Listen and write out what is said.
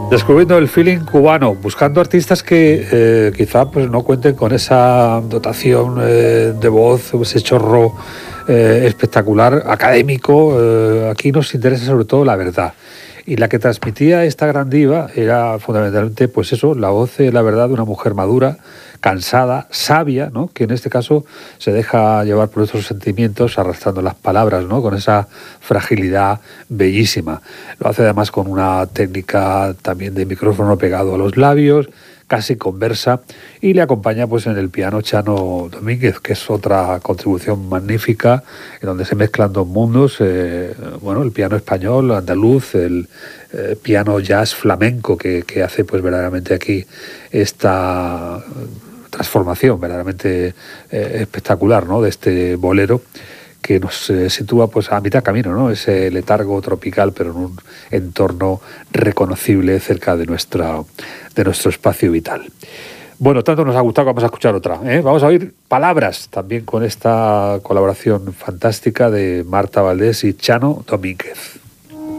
Descubriendo el feeling cubano, buscando artistas que quizá pues no cuenten con esa dotación de voz, ese chorro espectacular, académico. Aquí nos interesa sobre todo la verdad. Y la que transmitía esta gran diva era fundamentalmente, pues eso, la voz, la verdad de una mujer madura, cansada, sabia, ¿no? Que en este caso se deja llevar por esos sentimientos, arrastrando las palabras, ¿no? Con esa fragilidad bellísima. Lo hace además con una técnica también de micrófono pegado a los labios, casi conversa, y le acompaña pues en el piano Chano Domínguez, que es otra contribución magnífica, en donde se mezclan dos mundos, bueno, el piano español, andaluz, el piano jazz flamenco que hace pues verdaderamente aquí esta transformación verdaderamente espectacular, ¿no? De este bolero que nos sitúa pues a mitad camino, ¿no? Ese letargo tropical, pero en un entorno reconocible cerca de nuestro espacio vital. Bueno, tanto nos ha gustado que vamos a escuchar otra, ¿eh? Vamos a oír Palabras, también con esta colaboración fantástica de Marta Valdés y Chano Domínguez.